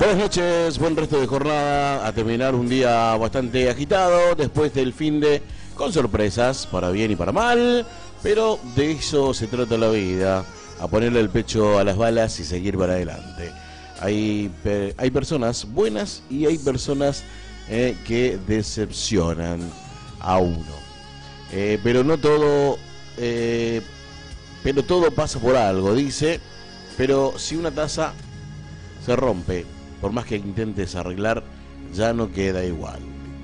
Buenas noches, buen resto de jornada, a terminar un día bastante agitado, después del finde, con sorpresas, para bien y para mal, pero de eso se trata la vida, a ponerle el pecho a las balas y seguir para adelante. Hay personas buenas y hay personas que decepcionan a uno, pero no todo, pero todo pasa por algo, dice, pero si una taza se rompe, por más que intentes arreglar, ya no queda igual.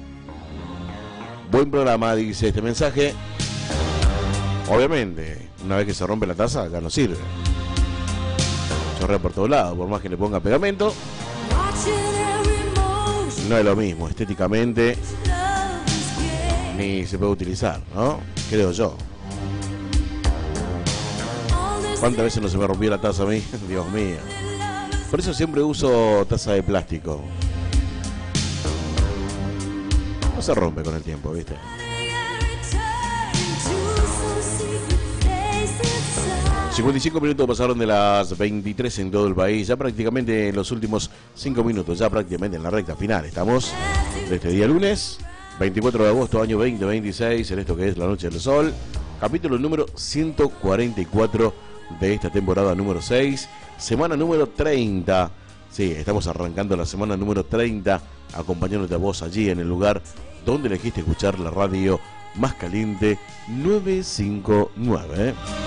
Buen programa, dice este mensaje. Obviamente, una vez que se rompe la taza, ya no sirve. Chorrea por todos lados, por más que le ponga pegamento. No es lo mismo estéticamente, ni se puede utilizar, ¿no? Creo yo. ¿Cuántas veces no se me rompió la taza a mí? Dios mío. Por eso siempre uso taza de plástico. No se rompe con el tiempo, ¿viste? 55 minutos pasaron de las 23 en todo el país. Ya prácticamente en los últimos 5 minutos, ya prácticamente en la recta final. Estamos de este día lunes, 24 de agosto, año 2026, en esto que es La Noche del Sol. Capítulo número 144 de esta temporada número 6. Semana número 30. Sí, estamos arrancando la semana número 30, acompañándote a vos allí en el lugar donde elegiste escuchar la radio más caliente 959.